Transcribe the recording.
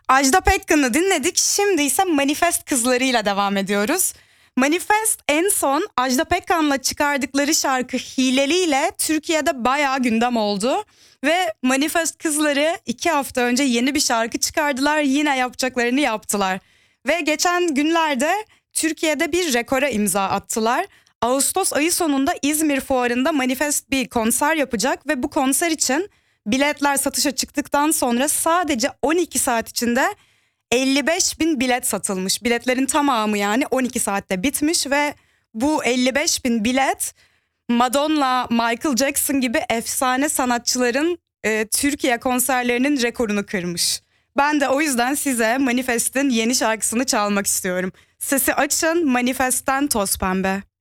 Ajda Pekkan'ı dinledik. Şimdi ise Manifest kızlarıyla devam ediyoruz. Manifest en son Ajda Pekkan'la çıkardıkları şarkı Hileli ile Türkiye'de bayağı gündem oldu. Ve Manifest kızları 2 hafta önce yeni bir şarkı çıkardılar. Yine yapacaklarını yaptılar. Ve geçen günlerde Türkiye'de bir rekora imza attılar. Ağustos ayı sonunda İzmir Fuarı'nda Manifest bir konser yapacak ve bu konser için biletler satışa çıktıktan sonra sadece 12 saat içinde 55 bin bilet satılmış. Biletlerin tamamı yani 12 saatte bitmiş ve bu 55 bin bilet Madonna, Michael Jackson gibi efsane sanatçıların Türkiye konserlerinin rekorunu kırmış. Ben de o yüzden size Manifest'in yeni şarkısını çalmak istiyorum. Sesi açın, Manifest'ten Toz Pembe.